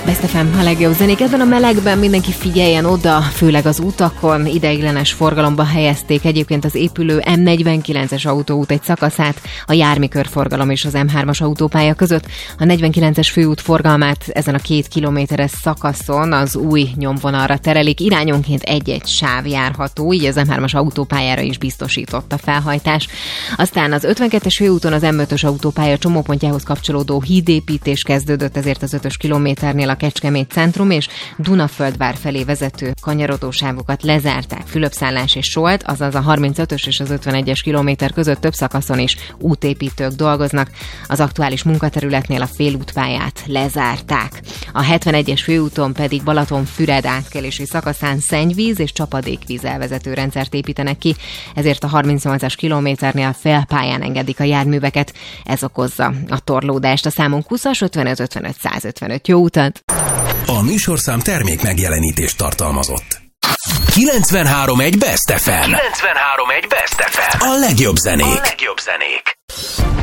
Best FM, a legjobb zenék. Ebben a melegben mindenki figyeljen oda, főleg az utakon. Ideiglenes forgalomba helyezték egyébként az épülő M49-es autóút egy szakaszát a Jármi körforgalom és az M3-as autópálya között. A 49-es főút forgalmát ezen a 2 kilométeres szakaszon az új nyomvonalra terelik. Irányonként egy-egy sáv járható, így az M3-as autópályára is biztosított a felhajtás. Aztán az 52-es főúton az M5-ös autópálya csomópontjához kapcsolódó hídépítés kezdődött, ezért az 5-ös kilométernél a Kecskemét centrum és Dunaföldvár felé vezető kanyarodósávokat lezárták. Fülöpszállás és Solt, azaz a 35-ös és az 51-es kilométer között több szakaszon is útépítők dolgoznak. Az aktuális munkaterületnél a félútpályát lezárták. A 71-es főúton pedig Balatonfüred átkelési szakaszán szennyvíz és csapadékvíz elvezető rendszert építenek ki, ezért a 38-as kilométernél félpályán engedik a járműveket. Ez okozza a torlódást. A számunk 20-as, 55 55 155. Jó utat! A műsorszám termék megjelenítést tartalmazott. 93.1 Best FM. 93.1 Best FM. A legjobb zenék.